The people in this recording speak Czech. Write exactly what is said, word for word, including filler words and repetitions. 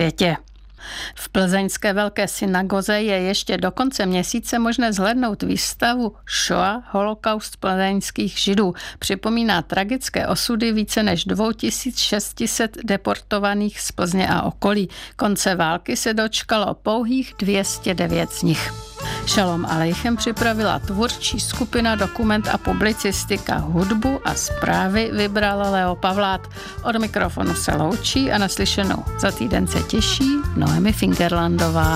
světě. V plzeňské velké synagoze je ještě do konce měsíce možné zhlédnout výstavu Shoah, holokaust plzeňských židů. Připomíná tragické osudy více než dva tisíce šest set deportovaných z Plzně a okolí. Konce války se dočkalo pouhých dvě stě devět z nich. Šalom Aleichem připravila tvůrčí skupina Dokument a publicistika, hudbu a zprávy vybral Leo Pavlát. Od mikrofonu se loučí a naslyšenou za týden se těší Noemi Fingerlandová.